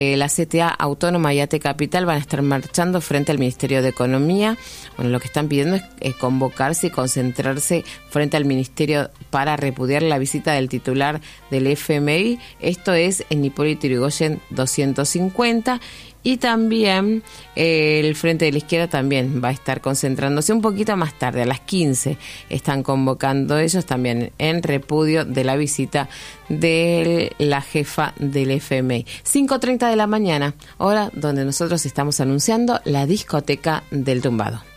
La CTA Autónoma y ATE Capital van a estar marchando frente al Ministerio de Economía. Bueno, lo que están pidiendo es convocarse y concentrarse frente al Ministerio para repudiar la visita del titular del FMI. Esto es en Hipólito Yrigoyen 250. Y también el Frente de la Izquierda también va a estar concentrándose un poquito más tarde, a las 15. Están convocando ellos también en repudio de la visita de la jefa del FMI. 5:30 de la mañana, hora donde nosotros estamos anunciando la discoteca del tumbado.